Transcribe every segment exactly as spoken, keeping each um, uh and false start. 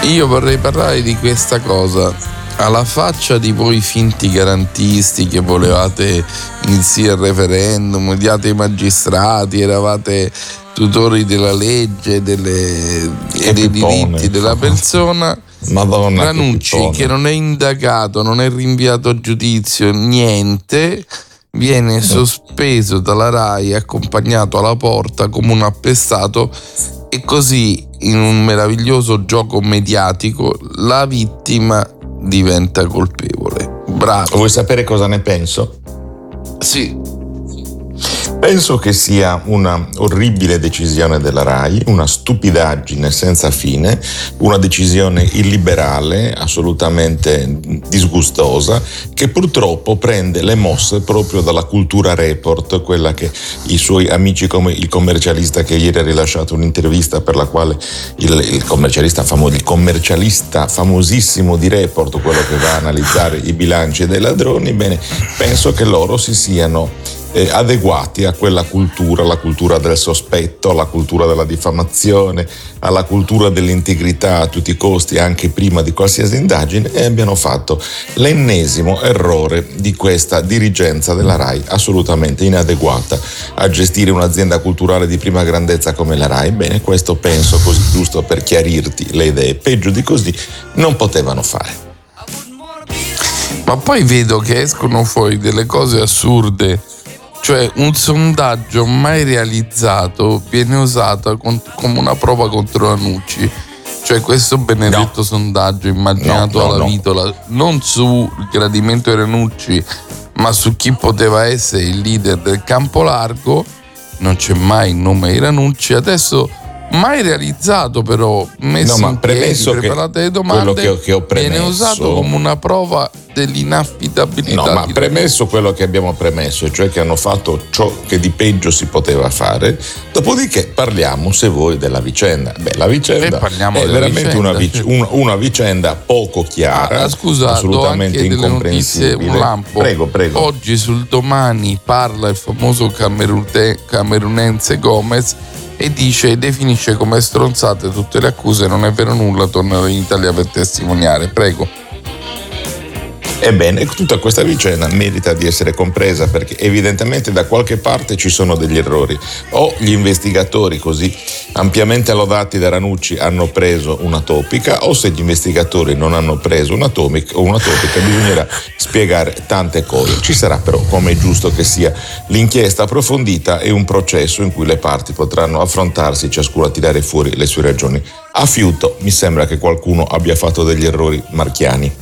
Io vorrei parlare di questa cosa. Alla faccia di voi finti garantisti che volevate il sì al referendum, odiate i magistrati, eravate tutori della legge delle, e dei diritti della persona. Madonna, Ranucci, che, che non è indagato, non è rinviato a giudizio, niente, viene sospeso dalla RAI, accompagnato alla porta come un appestato, e così, in un meraviglioso gioco mediatico, la vittima diventa colpevole. Bravo. Vuoi sapere cosa ne penso? Sì. Penso che sia una orribile decisione della RAI, una stupidaggine senza fine, una decisione illiberale, assolutamente disgustosa, che purtroppo prende le mosse proprio dalla cultura report, quella che i suoi amici, come il commercialista che ieri ha rilasciato un'intervista per la quale il, il commercialista famoso, il commercialista famosissimo di Report, quello che va a analizzare i bilanci dei ladroni, bene, penso che loro si siano Eh, adeguati a quella cultura, la cultura del sospetto, la cultura della diffamazione, alla cultura dell'integrità a tutti i costi, anche prima di qualsiasi indagine, e abbiano fatto l'ennesimo errore di questa dirigenza della RAI, assolutamente inadeguata a gestire un'azienda culturale di prima grandezza come la RAI. Bene, questo penso, così giusto per chiarirti le idee, peggio di così non potevano fare. Ma poi vedo che escono fuori delle cose assurde. Cioè, un sondaggio mai realizzato viene usato con, come una prova contro Ranucci. Cioè, questo benedetto no. sondaggio immaginato no, no, alla no. Vitola, non sul gradimento di Ranucci, ma su chi poteva essere il leader del campo largo, non c'è mai il nome di Ranucci. Adesso, mai realizzato però, messo no, ma in piedi, preparate le domande, che ho, che ho premesso, viene usato come una prova dell'inaffidabilità. No, ma premesso quello che abbiamo premesso, cioè che hanno fatto ciò che di peggio si poteva fare, dopodiché parliamo, se vuoi, della vicenda. Beh, la vicenda è veramente vicenda, una, vic- una, una vicenda poco chiara, ah, scusa, assolutamente do anche incomprensibile. Delle notizie, un lampo. Prego, prego. Oggi sul Domani parla il famoso camerute- camerunense Gomez e dice, definisce come stronzate tutte le accuse, non è vero nulla, tornerò in Italia per testimoniare. Prego. Ebbene, tutta questa vicenda merita di essere compresa, perché evidentemente da qualche parte ci sono degli errori. O gli investigatori, così ampiamente lodati da Ranucci, hanno preso una topica, o se gli investigatori non hanno preso una topica, una topica bisognerà spiegare tante cose. Ci sarà però, come è giusto che sia, l'inchiesta approfondita e un processo in cui le parti potranno affrontarsi, ciascuno a tirare fuori le sue ragioni. A fiuto mi sembra che qualcuno abbia fatto degli errori marchiani.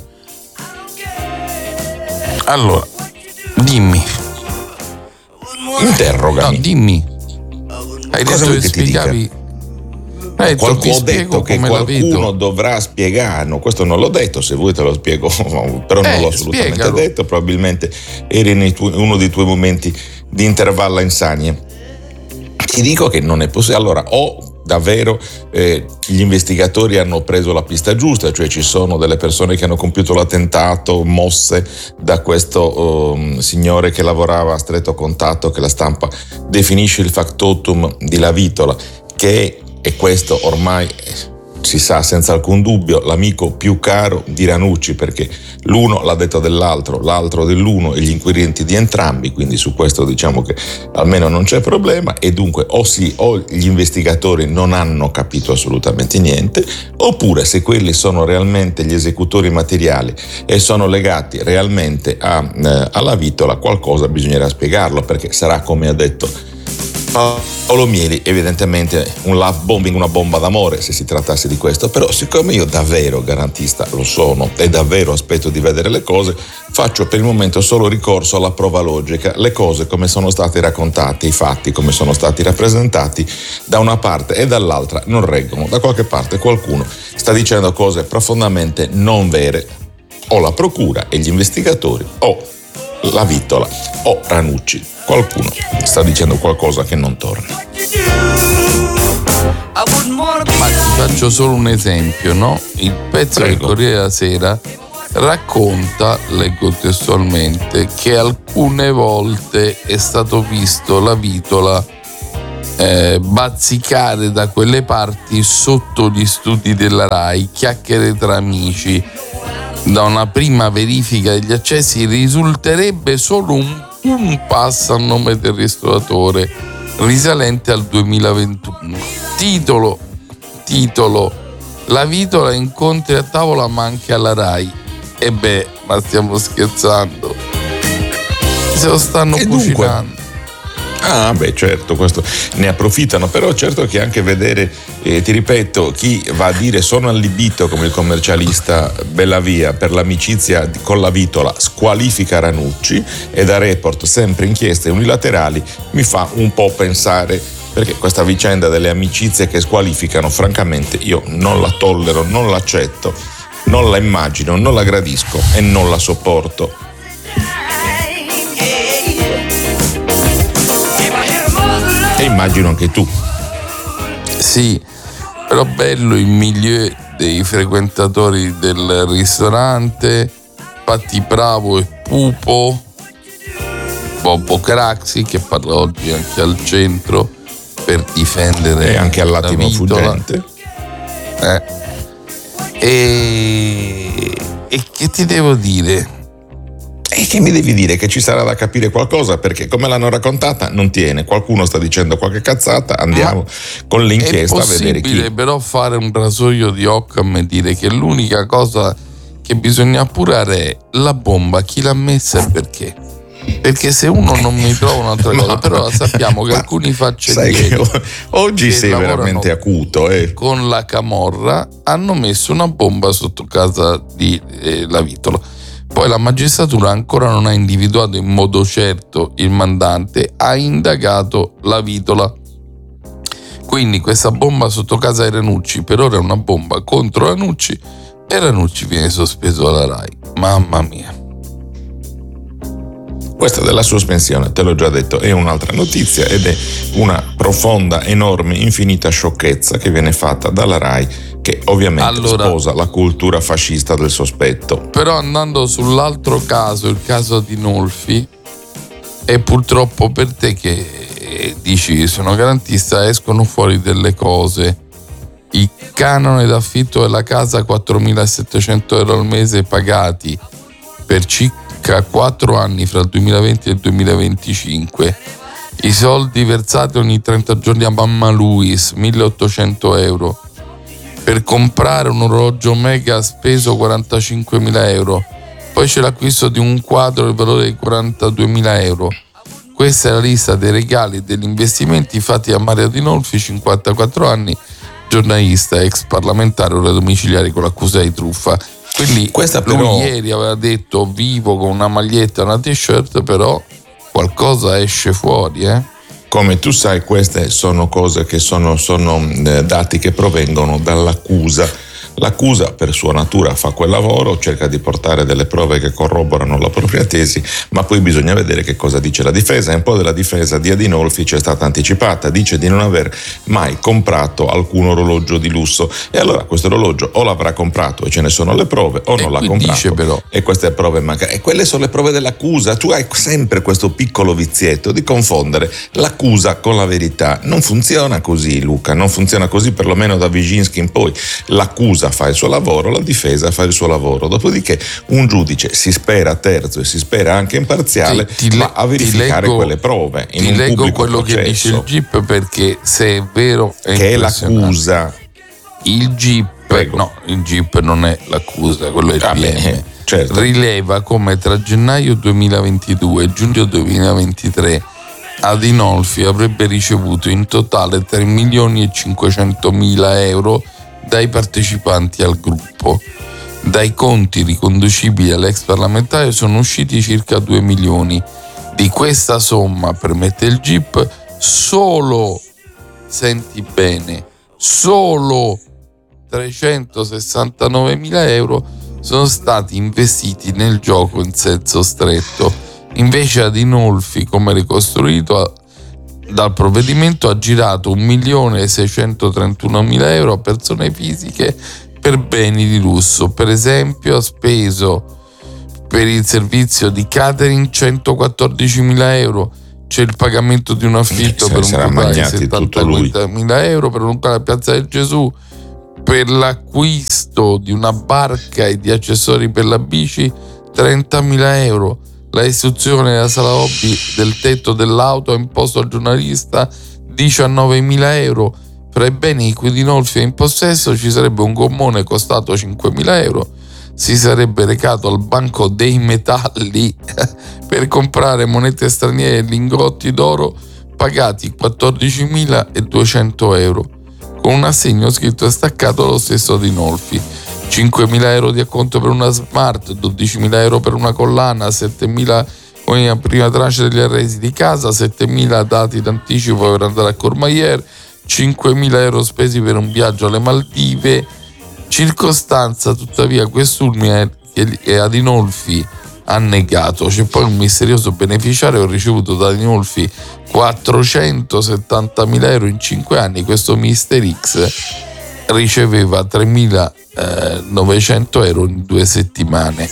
Allora, dimmi. Interrogami. No, dimmi. Hai Cosa detto che ti spiegavi. Hai detto, Qualcuno, ho detto che qualcuno dovrà spiegare. No, questo non l'ho detto, se vuoi te lo spiego, però non eh, l'ho assolutamente spiegalo. detto. Probabilmente eri in uno dei tuoi momenti di intervalla insanie. Ti dico che non è possibile. Allora, o davvero eh, gli investigatori hanno preso la pista giusta, cioè ci sono delle persone che hanno compiuto l'attentato mosse da questo um, signore che lavorava a stretto contatto, che la stampa definisce il factotum di La Vitola, che è, e questo ormai si sa senza alcun dubbio, l'amico più caro di Ranucci, perché l'uno l'ha detto dell'altro, l'altro dell'uno e gli inquirenti di entrambi, quindi su questo diciamo che almeno non c'è problema. E dunque o sì, o gli investigatori non hanno capito assolutamente niente, oppure se quelli sono realmente gli esecutori materiali e sono legati realmente a, eh, alla Vitola, qualcosa bisognerà spiegarlo, perché sarà, come ha detto Paolo Mieli, evidentemente un love bombing, una bomba d'amore, se si trattasse di questo. Però siccome io davvero garantista lo sono e davvero aspetto di vedere le cose, faccio per il momento solo ricorso alla prova logica. Le cose come sono state raccontate, i fatti come sono stati rappresentati da una parte e dall'altra non reggono. Da qualche parte qualcuno sta dicendo cose profondamente non vere, o la procura e gli investigatori o La Vitola o Ranucci. Qualcuno sta dicendo qualcosa che non torna. Ma ti faccio solo un esempio, no? Il pezzo Prego. del Corriere della Sera racconta, leggo testualmente, che alcune volte è stato visto La Vitola eh, bazzicare da quelle parti sotto gli studi della Rai, chiacchiere tra amici. Da una prima verifica degli accessi risulterebbe solo un, un pass a nome del ristoratore risalente al duemilaventuno. Titolo, titolo, la Vitola incontri a tavola ma anche alla Rai. E beh, ma stiamo scherzando? Se lo stanno e cucinando. Dunque, ah, beh, certo, questo ne approfittano, però certo che anche vedere, eh, ti ripeto, chi va a dire sono allibito come il commercialista Bellavia per l'amicizia con la Vitola squalifica Ranucci, e da Report sempre inchieste unilaterali, mi fa un po' pensare, perché questa vicenda delle amicizie che squalificano, francamente io non la tollero, non l'accetto, non la immagino, non la gradisco e non la sopporto. E immagino anche tu. Sì, però bello il milieu dei frequentatori del ristorante, Patti Bravo e Pupo, Bobbo Craxi che parla oggi anche al centro per difendere e anche all'attimo la Vitola. fuggente. Eh. E... e che ti devo dire? E che mi devi dire? Che ci sarà da capire qualcosa, perché come l'hanno raccontata non tiene. Qualcuno sta dicendo qualche cazzata, andiamo Ma con l'inchiesta a vedere chi. È possibile però fare un rasoio di Occam e dire che l'unica cosa che bisogna appurare è la bomba, chi l'ha messa e perché. Perché se uno non mi trova un'altra cosa, ma, però sappiamo che alcuni faccendieri oggi che sei veramente acuto eh. con la camorra hanno messo una bomba sotto casa di eh, la Vitola. Poi la magistratura ancora non ha individuato in modo certo il mandante, ha indagato la Vitola. Quindi questa bomba sotto casa di Ranucci per ora è una bomba contro Ranucci e Ranucci viene sospeso dalla Rai. Mamma mia. Questa della sospensione, te l'ho già detto, è un'altra notizia ed è una profonda, enorme, infinita sciocchezza che viene fatta dalla Rai, che ovviamente allora, sposa la cultura fascista del sospetto. Però andando sull'altro caso, il caso di Nolfi, e purtroppo per te che dici sono garantista, escono fuori delle cose. Il canone d'affitto della casa, quattromilasettecento euro al mese pagati per circa quattro anni fra il duemilaventi e il duemilaventicinque. I soldi versati ogni trenta giorni a mamma Luis, milleottocento euro. Per comprare un orologio Omega ha speso quarantacinquemila euro. Poi c'è l'acquisto di un quadro del valore di quarantaduemila euro. Questa è la lista dei regali e degli investimenti fatti a Mario Dinolfi, cinquantaquattro anni, giornalista, ex parlamentare, ora domiciliare con l'accusa di truffa. Quindi questa lui però... ieri aveva detto vivo con una maglietta e una t-shirt, però qualcosa esce fuori, eh? Come tu sai, queste sono cose che sono, sono eh, dati che provengono dall'accusa. L'accusa per sua natura fa quel lavoro, cerca di portare delle prove che corroborano la propria tesi, ma poi bisogna vedere che cosa dice la difesa. E un po' della difesa di Adinolfi c'è stata anticipata, dice di non aver mai comprato alcun orologio di lusso, e allora questo orologio o l'avrà comprato e ce ne sono le prove, o e non l'ha comprato dice però. E queste prove mancano, e quelle sono le prove dell'accusa. Tu hai sempre questo piccolo vizietto di confondere l'accusa con la verità. Non funziona così, Luca, non funziona così, perlomeno da Wyszynski in poi. L'accusa fa il suo lavoro, la difesa fa il suo lavoro, dopodiché un giudice si spera terzo e si spera anche imparziale, sì, ti va a verificare leggo, quelle prove in ti un leggo pubblico quello processo, che dice il G I P, perché se è vero è che è l'accusa. Il G I P Prego. no, il G I P non è l'accusa, quello è il ah, P M. Beh, certo. Rileva come tra gennaio duemilaventidue e giugno duemilaventitré Adinolfi avrebbe ricevuto in totale tre milioni e cinquecentomila euro dai partecipanti al gruppo. Dai conti riconducibili all'ex parlamentare sono usciti circa due milioni. Di questa somma, permette il G I P, solo, senti bene, solo trecentosessantanovemila euro sono stati investiti nel gioco in senso stretto. Invece Adinolfi, come ricostruito dal provvedimento, ha girato un milione seicentotrentunomila euro a persone fisiche per beni di lusso. Per esempio, ha speso per il servizio di catering centoquattordicimila euro, c'è il pagamento di un affitto se per un totale di settantamila euro, per un locale a Piazza del Gesù, per l'acquisto di una barca e di accessori per la bici trentamila euro, la istruzione della sala hobby del tetto dell'auto ha imposto al giornalista diciannovemila euro. Fra i beni di cui Dinolfi è in possesso ci sarebbe un gommone costato cinquemila euro. Si sarebbe recato al Banco dei Metalli per comprare monete straniere e lingotti d'oro pagati quattordicimiladuecento euro, con un assegno scritto e staccato lo stesso Dinolfi. cinquemila euro di acconto per una Smart, dodicimila euro per una collana, settemila con la prima tranche degli arresi di casa, settemila dati d'anticipo per andare a Courmayeur, cinquemila euro spesi per un viaggio alle Maldive. Circostanza tuttavia quest'ultima che Adinolfi ha negato. C'è poi un misterioso beneficiario ricevuto da Adinolfi quattrocentosettantamila euro in cinque anni. Questo mister X riceveva tremilanovecento euro in due settimane.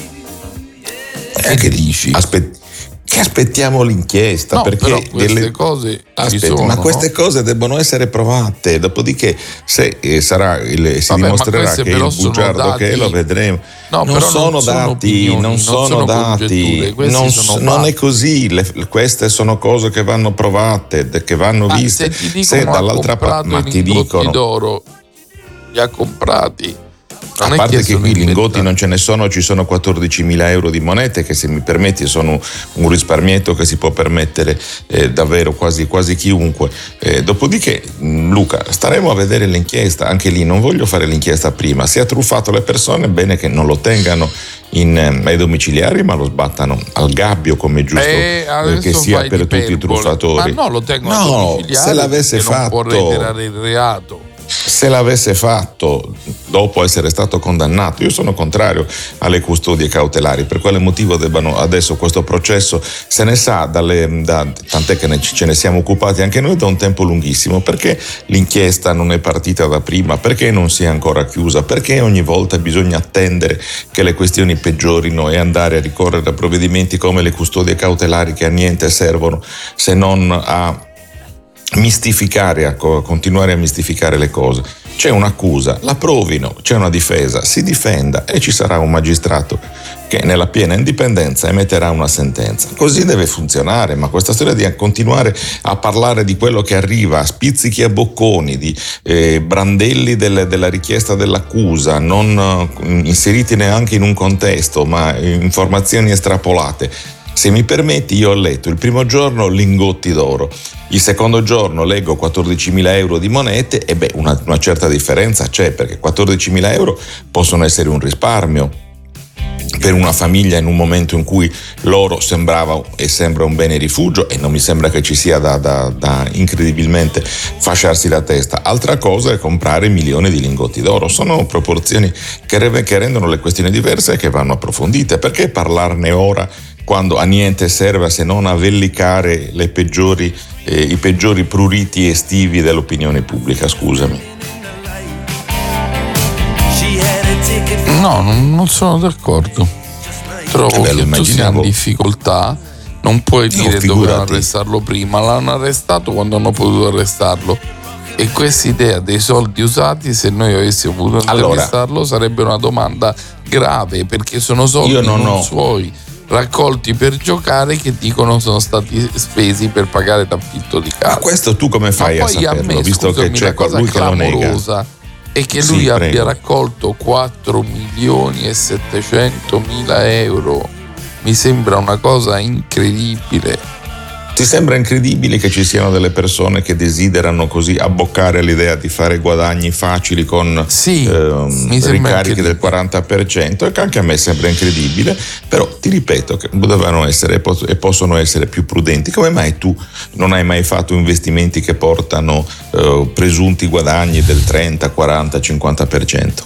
Eh, che dici? Aspetta, che aspettiamo l'inchiesta, no, perché però queste delle cose Aspetta, ci sono, ma queste no? cose debbono essere provate, dopodiché se eh, sarà il, si Vabbè, dimostrerà che il bugiardo dati, che è, lo vedremo. No, non, sono non sono dati, opinioni, non sono, sono dati, non, sono non è così. Le, queste sono cose che vanno provate, che vanno ah, viste. Se ti dicono se dall'altra parte, ma ti dicono d'oro, li ha comprati. Non a parte che, che qui inventati. lingotti non ce ne sono, ci sono quattordicimila euro di monete che, se mi permetti, sono un risparmietto che si può permettere eh, davvero quasi, quasi chiunque. Eh, dopodiché, Luca, staremo a vedere l'inchiesta, anche lì non voglio fare l'inchiesta prima. Se ha truffato le persone, bene che non lo tengano in, eh, ai domiciliari, ma lo sbattano al gabbio, come è giusto eh, eh, che sia per tutti i truffatori. Ma no, lo tengono no, ai domiciliari, se l'avesse fatto, non può reiterare il reato. Se l'avesse fatto dopo essere stato condannato, io sono contrario alle custodie cautelari. Per quale motivo debbano adesso questo processo? Se ne sa, dalle, da, tant'è che ne, ce ne siamo occupati anche noi da un tempo lunghissimo. Perché l'inchiesta non è partita da prima? Perché non si è ancora chiusa? Perché ogni volta bisogna attendere che le questioni peggiorino e andare a ricorrere a provvedimenti come le custodie cautelari, che a niente servono se non a mistificare, a continuare a mistificare le cose? C'è un'accusa, la provino, c'è una difesa, si difenda e ci sarà un magistrato che nella piena indipendenza emetterà una sentenza. Così deve funzionare, ma questa storia di continuare a parlare di quello che arriva a spizzichi e bocconi, di eh, brandelli del, della richiesta dell'accusa, non eh, inseriti neanche in un contesto, ma informazioni estrapolate. Se mi permetti, io ho letto il primo giorno lingotti d'oro, il secondo giorno leggo quattordicimila euro di monete e beh, una, una certa differenza c'è, perché quattordicimila euro possono essere un risparmio per una famiglia in un momento in cui l'oro sembrava e sembra un bene rifugio, e non mi sembra che ci sia da, da, da incredibilmente fasciarsi la testa. Altra cosa è comprare milioni di lingotti d'oro. Sono proporzioni che, re, che rendono le questioni diverse e che vanno approfondite. Perché parlarne ora, quando a niente serve se non a vellicare le peggiori, eh, i peggiori pruriti estivi dell'opinione pubblica? Scusami. No, non sono d'accordo. Trovo eh beh, che tu sia in difficoltà. Non puoi dire no, dovevano arrestarlo prima. L'hanno arrestato quando hanno potuto arrestarlo. E questa idea dei soldi usati, se noi avessimo potuto arrestarlo, allora, sarebbe una domanda grave, perché sono soldi io non, non ho... suoi, raccolti per giocare, che dicono sono stati spesi per pagare l'affitto di casa. Ma questo tu come fai Ma a saperlo, a me, visto scusami, che c'è colui che lo nega? E che sì, lui prego. abbia raccolto quattro milioni e settecentomila euro mi sembra una cosa incredibile. Ti sembra incredibile che ci siano delle persone che desiderano così abboccare l'idea di fare guadagni facili con sì, ehm, ricarichi del quaranta per cento? E anche a me sembra incredibile, però ti ripeto che dovevano essere e possono essere più prudenti. Come mai tu non hai mai fatto investimenti che portano eh, presunti guadagni del trenta, quaranta, cinquanta per cento?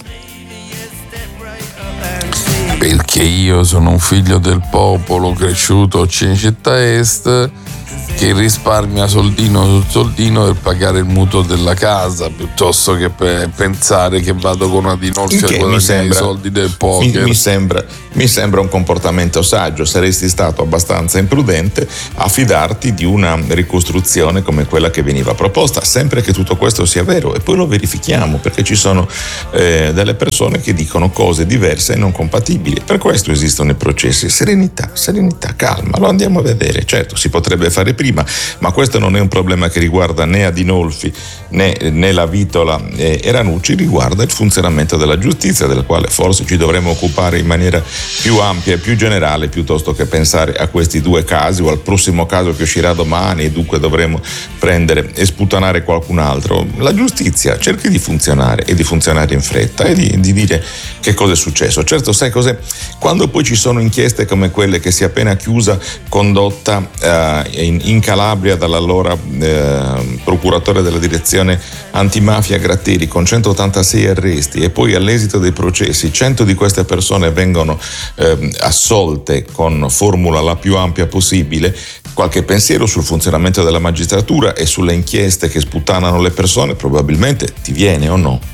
Perché io sono un figlio del popolo, cresciuto a Cinecittà Est, che risparmia soldino sul soldino per pagare il mutuo della casa, piuttosto che per pensare che vado con una Dinolfi a guadagnare i soldi del poker. Mi, mi, sembra, mi sembra un comportamento saggio. Saresti stato abbastanza imprudente a fidarti di una ricostruzione come quella che veniva proposta, sempre che tutto questo sia vero, e poi lo verifichiamo, perché ci sono eh, delle persone che dicono cose diverse e non compatibili. Per questo esistono i processi. Serenità, serenità, calma, lo andiamo a vedere. Certo, si potrebbe fare prima, ma questo non è un problema che riguarda né Adinolfi né, né la Vitola eh, e Ranucci, riguarda il funzionamento della giustizia, del quale forse ci dovremmo occupare in maniera più ampia e più generale, piuttosto che pensare a questi due casi o al prossimo caso che uscirà domani e dunque dovremo prendere e sputanare qualcun altro. La giustizia cerchi di funzionare e di funzionare in fretta e di, di dire che cosa è successo. Certo, sai cos'è? Quando poi ci sono inchieste come quelle che si è appena chiusa, condotta eh, in, in Calabria dall'allora eh, procuratore della direzione antimafia Gratteri, con centottantasei arresti, e poi all'esito dei processi cento di queste persone vengono eh, assolte con formula la più ampia possibile, qualche pensiero sul funzionamento della magistratura e sulle inchieste che sputtanano le persone probabilmente ti viene, o no?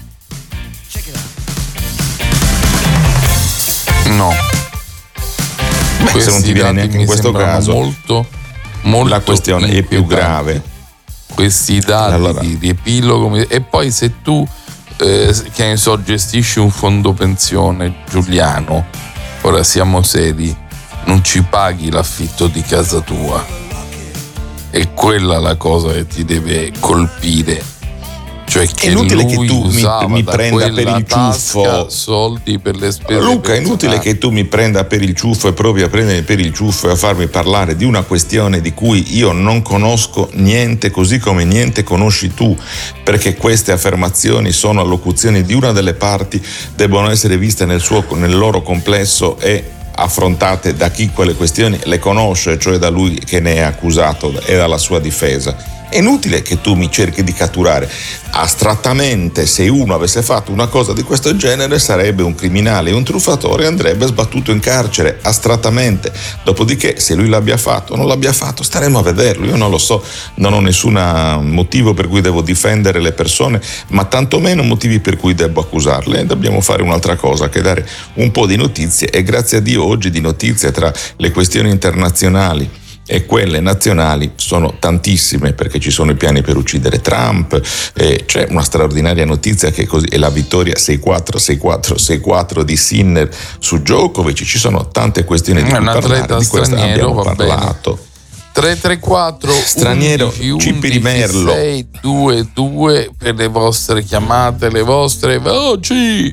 No. Beh, se non ti viene neanche in questo caso, molto, molto la questione è più grave. Questi dati allora. di riepilogo, e poi se tu eh, che ne so, gestisci un fondo pensione, Giuliano, ora siamo seri, non ci paghi l'affitto di casa tua, è quella la cosa che ti deve colpire. Cioè che è inutile lui che tu mi, mi prenda per il ciuffo soldi per le spese. Luca, è inutile che tu mi prenda per il ciuffo e provi a prendere per il ciuffo e a farmi parlare di una questione di cui io non conosco niente, così come niente conosci tu, perché queste affermazioni sono allocuzioni di una delle parti, debbono essere viste nel, suo, nel loro complesso e affrontate da chi quelle questioni le conosce, cioè da lui che ne è accusato e dalla sua difesa. È inutile che tu mi cerchi di catturare astrattamente. Se uno avesse fatto una cosa di questo genere sarebbe un criminale, un truffatore, andrebbe sbattuto in carcere astrattamente. Dopodiché, se lui l'abbia fatto o non l'abbia fatto, staremo a vederlo. Io non lo so, non ho nessun motivo per cui devo difendere le persone, ma tantomeno motivi per cui devo accusarle. Dobbiamo fare un'altra cosa che dare un po' di notizie, e grazie a Dio oggi di notizie tra le questioni internazionali e quelle nazionali sono tantissime, perché ci sono i piani per uccidere Trump, eh, c'è una straordinaria notizia che è, così, è la vittoria sei quattro sei quattro sei quattro di Sinner su Djokovic. Ci sono tante questioni di cui parlare, di queste abbiamo parlato. tre tre quattro straniero Cippi di Merlo sei due due per le vostre chiamate, le vostre voci.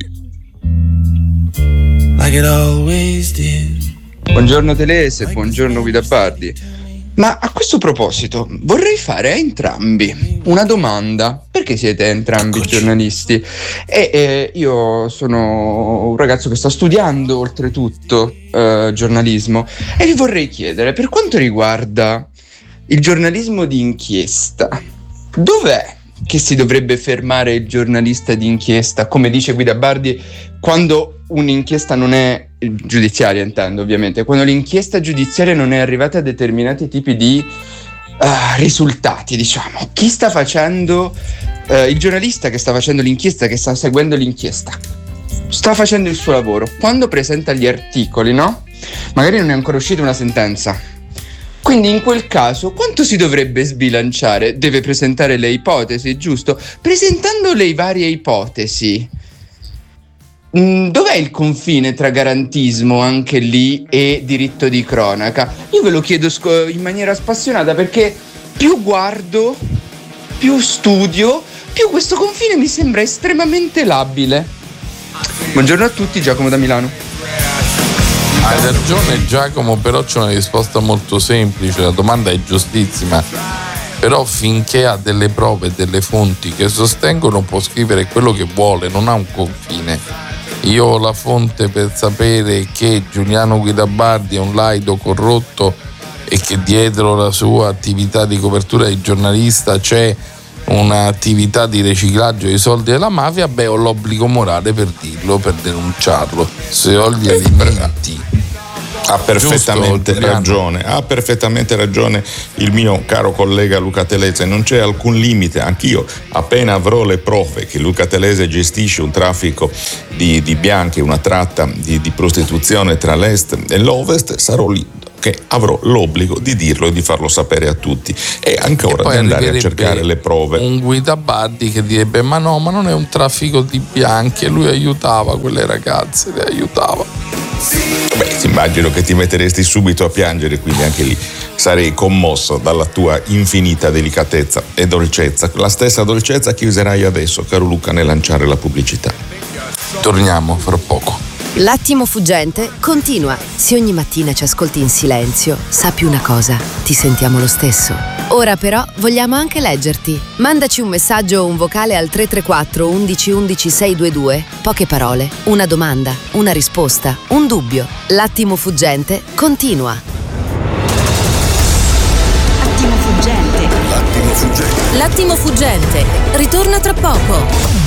Like it always did. Buongiorno Telese, buongiorno Guida Bardi. Ma a questo proposito vorrei fare a entrambi una domanda, perché siete entrambi Eccoci. giornalisti e eh, io sono un ragazzo che sta studiando oltretutto eh, giornalismo, e vi vorrei chiedere, per quanto riguarda il giornalismo di inchiesta, dov'è che si dovrebbe fermare il giornalista di inchiesta, come dice Guida Bardi, quando un'inchiesta non è giudiziaria, intendo ovviamente, quando l'inchiesta giudiziaria non è arrivata a determinati tipi di uh, risultati, diciamo. Chi sta facendo, uh, il giornalista che sta facendo l'inchiesta, che sta seguendo l'inchiesta, sta facendo il suo lavoro, quando presenta gli articoli, no? Magari non è ancora uscita una sentenza. Quindi in quel caso quanto si dovrebbe sbilanciare? Deve presentare le ipotesi, giusto? Presentando le varie ipotesi, mh, dov'è il confine tra garantismo anche lì e diritto di cronaca? Io ve lo chiedo sc- in maniera spassionata, perché più guardo, più studio, più questo confine mi sembra estremamente labile. Buongiorno a tutti, Giacomo da Milano. Hai ragione Giacomo, però c'è una risposta molto semplice, la domanda è giustissima, però finché ha delle prove, delle fonti che sostengono, può scrivere quello che vuole, non ha un confine. Io ho la fonte per sapere che Giuliano Guidabardi è un laido corrotto e che dietro la sua attività di copertura di giornalista c'è un'attività di riciclaggio dei soldi della mafia, beh, ho l'obbligo morale per dirlo, per denunciarlo. Se ho gli elementi Ha perfettamente Giusto, ragione, ha perfettamente ragione il mio caro collega Luca Telese, non c'è alcun limite, anch'io appena avrò le prove che Luca Telese gestisce un traffico di, di bianchi, una tratta di, di prostituzione tra l'est e l'ovest, sarò lì che avrò l'obbligo di dirlo e di farlo sapere a tutti e ancora e di andare a cercare le prove. Un guidabuddy che direbbe ma no, ma non è un traffico di bianchi, e lui aiutava quelle ragazze, le aiutava. Beh, immagino che ti metteresti subito a piangere, quindi anche lì sarei commosso dalla tua infinita delicatezza e dolcezza, la stessa dolcezza che userai adesso, caro Luca, nel lanciare la pubblicità. Torniamo fra poco. L'attimo fuggente continua. Se ogni mattina ci ascolti in silenzio, sappi una cosa, ti sentiamo lo stesso. Ora però vogliamo anche leggerti. Mandaci un messaggio o un vocale al tre tre quattro undici undici seicentodventidue. Poche parole, una domanda, una risposta, un dubbio. L'attimo fuggente continua. Attimo fuggente. L'attimo fuggente. L'attimo fuggente ritorna tra poco.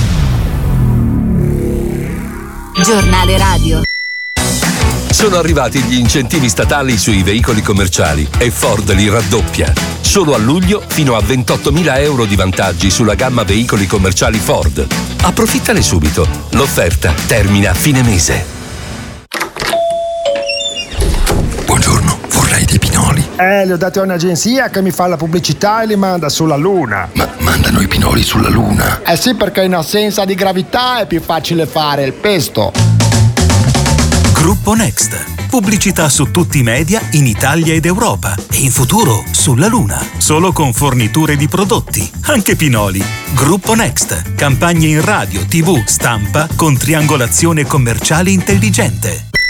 Giornale radio. Sono arrivati gli incentivi statali sui veicoli commerciali e Ford li raddoppia. Solo a luglio fino a ventottomila euro di vantaggi sulla gamma veicoli commerciali Ford. Approfittane subito. L'offerta termina a fine mese. Buongiorno, vorrei dei pinoli. Eh, li ho dati a un'agenzia che mi fa la pubblicità e li manda sulla Luna. Ma mandano i pinoli sulla Luna? Eh sì, perché in assenza di gravità è più facile fare il pesto. Gruppo Next. Pubblicità su tutti i media in Italia ed Europa e in futuro sulla Luna. Solo con forniture di prodotti, anche pinoli. Gruppo Next. Campagne in radio, tivù, stampa con triangolazione commerciale intelligente.